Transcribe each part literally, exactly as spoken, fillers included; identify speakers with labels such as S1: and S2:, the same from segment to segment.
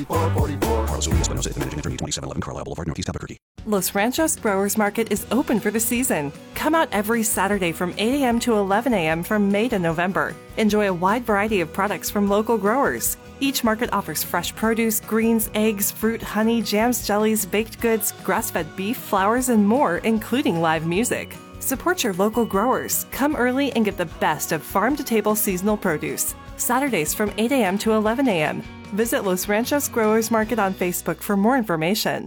S1: four forty-four. Carlos Ulias Espinosa, managing attorney, twenty-seven eleven Carlisle Boulevard, Northeast Albuquerque.
S2: Los Ranchos Growers Market is open for the season. Come out every Saturday from eight a.m. to eleven a.m. from May to November. Enjoy a wide variety of products from local growers. Each market offers fresh produce, greens, eggs, fruit, honey, jams, jellies, baked goods, grass-fed beef, flowers, and more, including live music. Support your local growers. Come early and get the best of farm-to-table seasonal produce. Saturdays from eight a.m. to eleven a.m. Visit Los Ranchos Growers Market on Facebook for more information.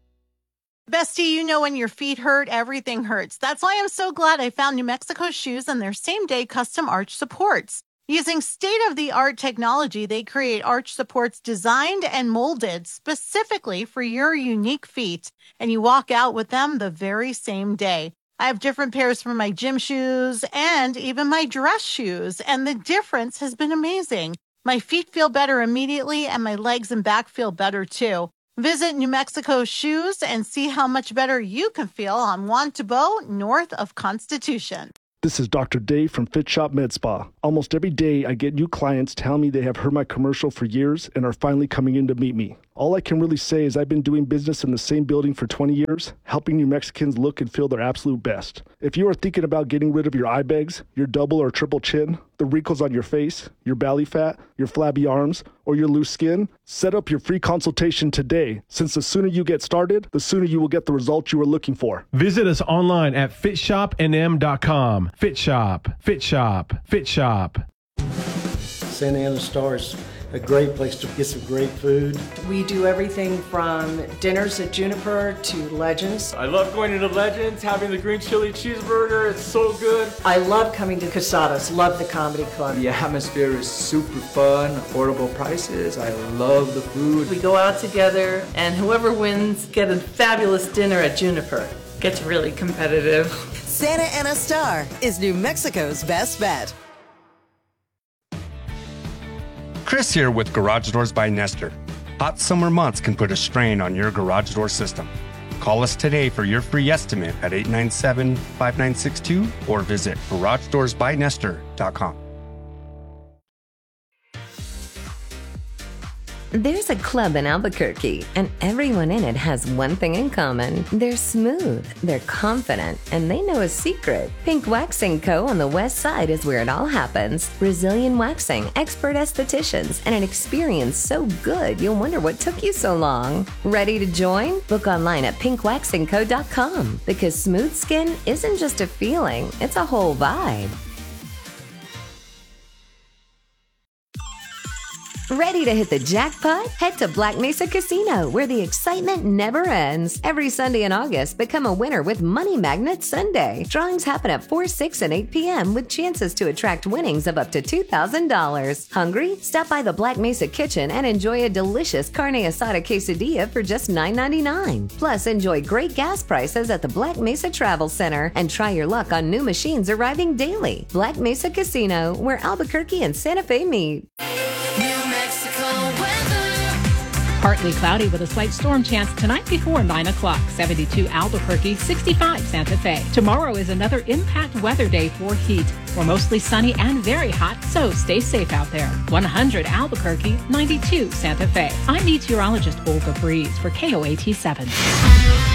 S3: Bestie, you know when your feet hurt, everything hurts. That's why I'm so glad I found New Mexico shoes and their same-day custom arch supports. Using state-of-the-art technology, they create arch supports designed and molded specifically for your unique feet, and you walk out with them the very same day. I have different pairs for my gym shoes and even my dress shoes, and the difference has been amazing. My feet feel better immediately, and my legs and back feel better too. Visit New Mexico Shoes and see how much better you can feel on Juan Tabo, north of Constitution.
S4: This is Doctor Dave from Fit Shop Med Spa. Almost every day, I get new clients tell me they have heard my commercial for years and are finally coming in to meet me. All I can really say is I've been doing business in the same building for twenty years, helping New Mexicans look and feel their absolute best. If you are thinking about getting rid of your eye bags, your double or triple chin, the wrinkles on your face, your belly fat, your flabby arms, or your loose skin, set up your free consultation today, since the sooner you get started, the sooner you will get the results you are looking for.
S5: Visit us online at fit shop n m dot com. Fit Shop, Fit Shop, Fit Shop.
S6: Santa Ana Star's a great place to get some great food.
S7: We do everything from dinners at Juniper to Legends.
S8: I love going into Legends, having the green chili cheeseburger. It's so good.
S7: I love coming to Casadas. Love the comedy club.
S9: The atmosphere is super fun, affordable prices. I love the food.
S10: We go out together, and whoever wins get a fabulous dinner at Juniper. Gets really competitive.
S11: Santa Ana Star is New Mexico's best bet.
S12: Chris here with Garage Doors by Nestor. Hot summer months can put a strain on your garage door system. Call us today for your free estimate at eight nine seven, five nine six two or visit garage doors by nestor dot com.
S13: There's a club in Albuquerque, and everyone in it has one thing in common. They're smooth, they're confident, and they know a secret. Pink Waxing Co. on the west side is where it all happens. Brazilian waxing, expert estheticians, and an experience so good you'll wonder what took you so long. Ready to join? Book online at pink waxing co dot com, because smooth skin isn't just a feeling, it's a whole vibe. Ready to hit the jackpot? Head to Black Mesa Casino, where the excitement never ends. Every Sunday in August, become a winner with Money Magnet Sunday. Drawings happen at four, six, and eight p.m. with chances to attract winnings of up to two thousand dollars. Hungry? Stop by the Black Mesa Kitchen and enjoy a delicious carne asada quesadilla for just nine ninety-nine. Plus, enjoy great gas prices at the Black Mesa Travel Center and try your luck on new machines arriving daily. Black Mesa Casino, where Albuquerque and Santa Fe meet.
S14: Partly cloudy with a slight storm chance tonight before nine o'clock. seventy-two Albuquerque, sixty-five Santa Fe. Tomorrow is another impact weather day for heat. We're mostly sunny and very hot, so stay safe out there. one hundred Albuquerque, ninety-two Santa Fe. I'm meteorologist Olga Breeze for K O A T seven.